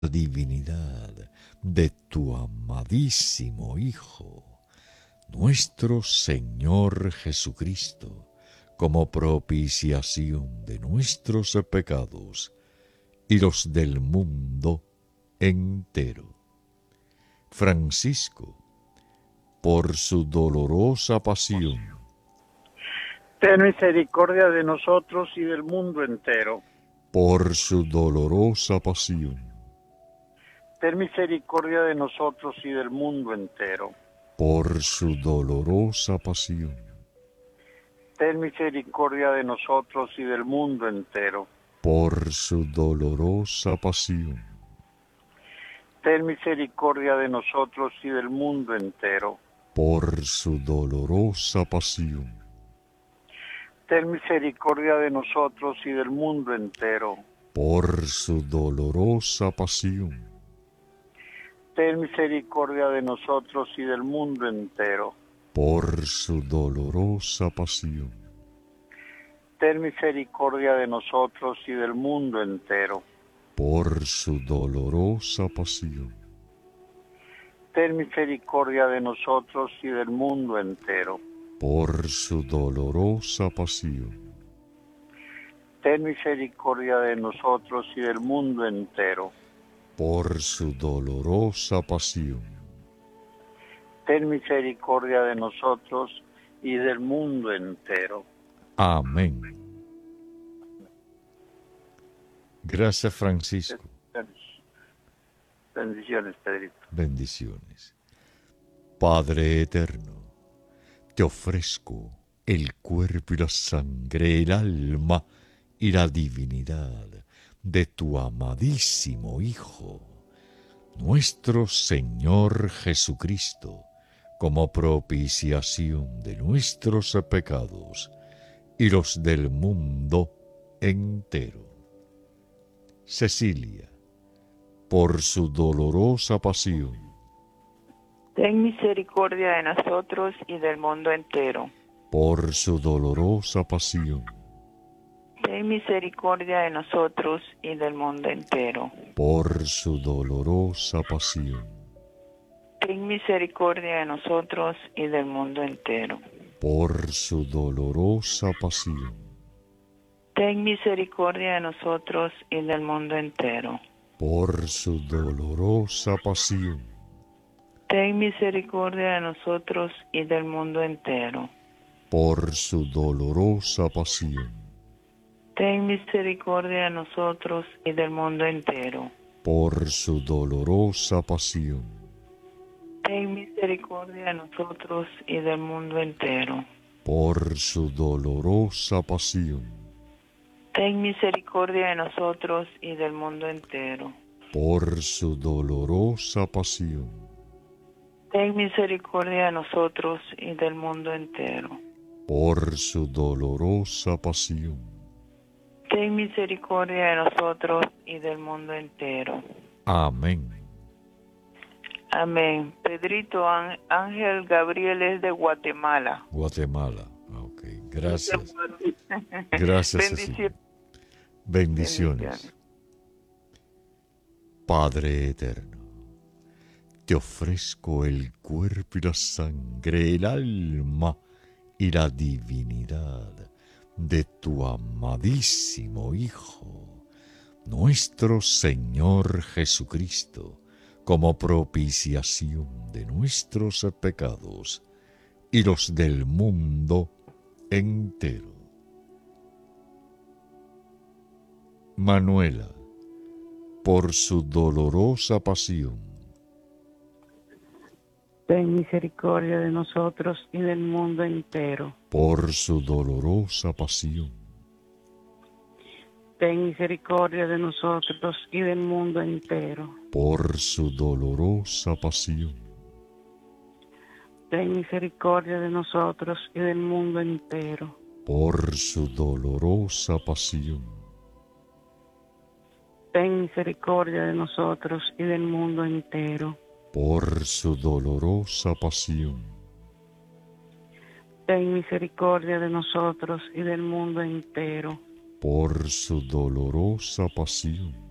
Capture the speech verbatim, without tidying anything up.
divinidad de tu amadísimo Hijo, nuestro Señor Jesucristo, como propiciación de nuestros pecados y los del mundo entero. Francisco, por su dolorosa pasión, ten misericordia de nosotros y del mundo entero. por su dolorosa pasión, Ten misericordia de nosotros y del mundo entero. por su dolorosa pasión, Ten misericordia de nosotros y del mundo entero. por su dolorosa pasión, Ten misericordia de nosotros y del mundo entero. por su dolorosa pasión, Ten misericordia de nosotros y del mundo entero. por su dolorosa pasión, Ten misericordia de nosotros y del mundo entero. por su dolorosa pasión, Ten misericordia de nosotros y del mundo entero. por su dolorosa pasión, Ten misericordia de nosotros y del mundo entero. por su dolorosa pasión, Ten misericordia de nosotros y del mundo entero. por su dolorosa pasión, Ten misericordia de nosotros y del mundo entero. amén. Gracias, Francisco. Bendiciones, Pedrito. Bendiciones. Padre eterno, te ofrezco el cuerpo y la sangre, el alma y la divinidad de tu amadísimo Hijo, nuestro Señor Jesucristo, como propiciación de nuestros pecados y los del mundo entero. Cecilia, por su dolorosa pasión, ten misericordia de nosotros y del mundo entero. por su dolorosa pasión, Ten misericordia de nosotros y del mundo entero. por su dolorosa pasión, Ten misericordia de nosotros y del mundo entero. por su dolorosa pasión, Ten misericordia de nosotros y del mundo entero. por su dolorosa pasión, Ten misericordia de nosotros y del mundo entero. por su dolorosa pasión, Ten misericordia de nosotros y del mundo entero. por su dolorosa pasión, Ten misericordia de nosotros y del mundo entero. por su dolorosa pasión, Ten misericordia de nosotros y del mundo entero. por su dolorosa pasión, Ten misericordia de nosotros y del mundo entero. por su dolorosa pasión, Ten misericordia de nosotros y del mundo entero. amén. Amén. Pedrito, Ángel Gabriel es de Guatemala. Guatemala. Ok, gracias. Gracias, Cecilia. Bendiciones. Bendiciones. Padre eterno, te ofrezco el cuerpo y la sangre, el alma y la divinidad de tu amadísimo Hijo, nuestro Señor Jesucristo, como propiciación de nuestros pecados y los del mundo entero. Manuela, por su dolorosa pasión, ten misericordia de nosotros y del mundo entero. por su dolorosa pasión, Ten misericordia de nosotros y del mundo entero. por su dolorosa pasión, Ten misericordia de nosotros y del mundo entero. por su dolorosa pasión, Ten misericordia de nosotros y del mundo entero. por su dolorosa pasión, Ten misericordia de nosotros y del mundo entero. por su dolorosa pasión,